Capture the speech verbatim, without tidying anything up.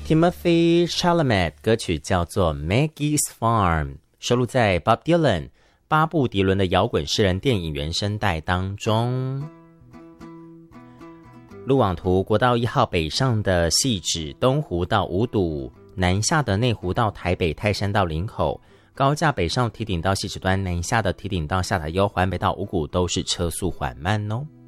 Timothy Chalamet 歌曲叫做 Maggie's Farm， 收录在 Bob Dylan 巴布迪伦的摇滚诗人电影原声带当中。路网图国道一号北上的汐止东湖到五堵，南下的内湖到台北泰山到林口，高架北上堤顶到汐止端，南下的堤顶到下塔悠环北到五股都是车速缓慢哦。